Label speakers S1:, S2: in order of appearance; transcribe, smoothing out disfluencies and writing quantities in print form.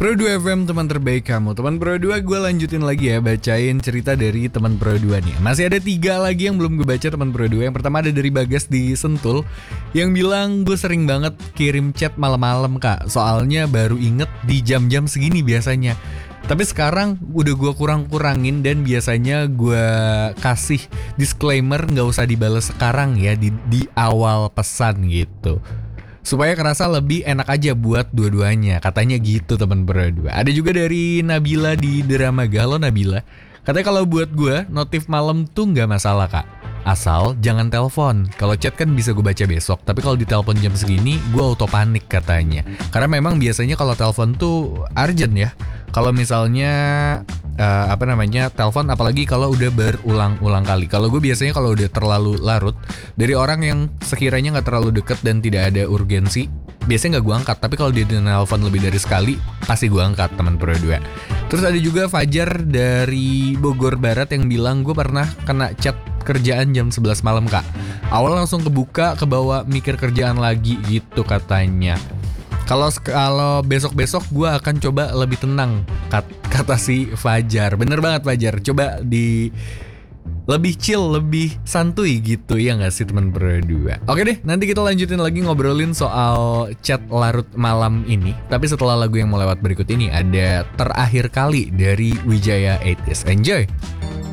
S1: Pro 2 FM, teman terbaik kamu. Teman Pro 2, gue lanjutin lagi ya, bacain cerita dari teman Pro 2 nih. Masih ada 3 lagi yang belum gue baca, teman Pro 2. Yang pertama ada dari Bagas di Sentul, yang bilang gue sering banget kirim chat malam-malam kak, soalnya baru inget di jam-jam segini biasanya. Tapi sekarang udah gue kurang-kurangin dan biasanya gue kasih disclaimer gak usah dibales sekarang ya, di awal pesan gitu, supaya kerasa lebih enak aja buat dua-duanya. Katanya gitu teman berdua. Ada juga dari Nabila di Dramaga. Halo Nabila. Katanya kalau buat gue notif malam tuh gak masalah kak, asal jangan telepon. Kalau chat kan bisa gue baca besok, tapi kalau ditelepon jam segini gue auto panik katanya. Karena memang biasanya kalau telepon tuh urgent ya. Kalau misalnya telepon, apalagi kalau udah berulang-ulang kali. Kalau gue biasanya kalau udah terlalu larut dari orang yang sekiranya nggak terlalu deket dan tidak ada urgensi, biasanya nggak gue angkat. Tapi kalau dia nelfon lebih dari sekali, pasti gue angkat teman Pro 2. Terus ada juga Fajar dari Bogor Barat yang bilang gue pernah kena chat kerjaan jam 11 malam kak. Awal langsung kebuka, kebawa mikir kerjaan lagi gitu katanya. Kalau besok-besok gue akan coba lebih tenang, kata si Fajar. Bener banget Fajar, coba lebih chill, lebih santuy gitu ya gak sih teman berdua. Oke deh, nanti kita lanjutin lagi ngobrolin soal chat larut malam ini. Tapi setelah lagu yang mau lewat berikut ini, ada Terakhir Kali dari Wijaya 8is. Enjoy!